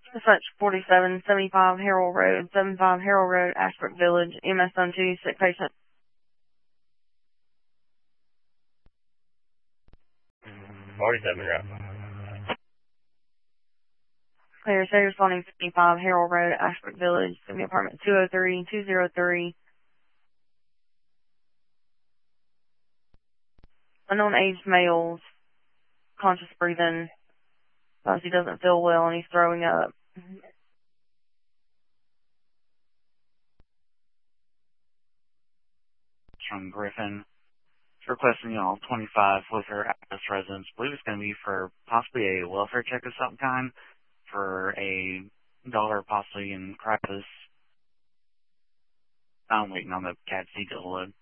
Dispatch 4775 Harold Road, 75 Harold Road, Ashbrook Village, EMS on 2, sick patient. 47 route. Clear, say responding 55 Harold Road, Ashbrook Village, give me apartment 203. Unknown aged males, conscious breathing, because he doesn't feel well and he's throwing up. From Griffin. It's requesting, 25 with her address residence. I believe it's going to be for possibly a welfare check of some kind for a daughter possibly in crisis. I'm waiting on the CAD C to load.